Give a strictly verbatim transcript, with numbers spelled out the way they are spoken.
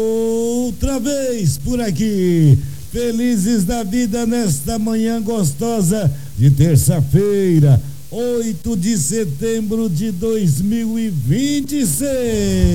Outra vez por aqui, felizes da vida nesta manhã gostosa de terça-feira, oito de setembro de dois mil e vinte e seis.